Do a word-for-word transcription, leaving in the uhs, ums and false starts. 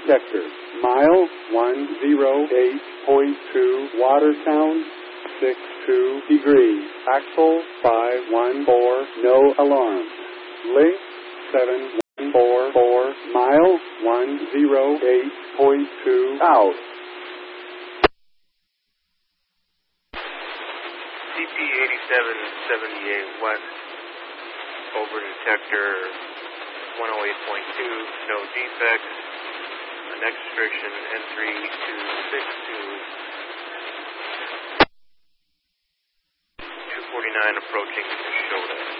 detector. Mile one oh eight point two, water sound six two degrees. Axle five one four, no alarm. Link seven one four four, mile one oh eight point two, out. C P eighty-seven seventy-eight west, over detector one oh eight point two, no defects. The next restriction N three two six two. two forty-nine approaching Shota.